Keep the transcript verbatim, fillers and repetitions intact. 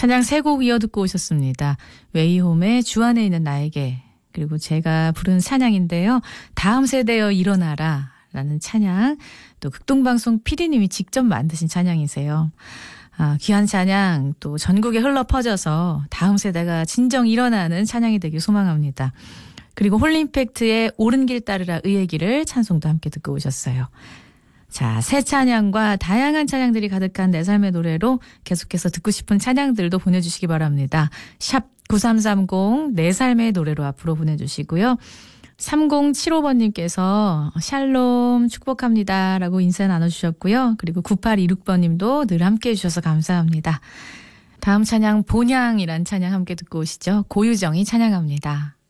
찬양 세 곡 이어 듣고 오셨습니다. 웨이홈의 주 안에 있는 나에게, 그리고 제가 부른 찬양인데요. 다음 세대여 일어나라 라는 찬양, 또 극동방송 피디님이 직접 만드신 찬양이세요. 아, 귀한 찬양 또 전국에 흘러 퍼져서 다음 세대가 진정 일어나는 찬양이 되길 소망합니다. 그리고 홀림팩트의 옳은 길 따르라 의의 길을 찬송도 함께 듣고 오셨어요. 자, 새 찬양과 다양한 찬양들이 가득한 내 삶의 노래로 계속해서 듣고 싶은 찬양들도 보내주시기 바랍니다. 샵 구삼삼공 내 삶의 노래로 앞으로 보내주시고요. 삼공칠오 번님께서 샬롬 축복합니다 라고 인사 나눠주셨고요. 그리고 구팔이육 번님도 늘 함께해 주셔서 감사합니다. 다음 찬양 본향이란 찬양 함께 듣고 오시죠. 고유정이 찬양합니다.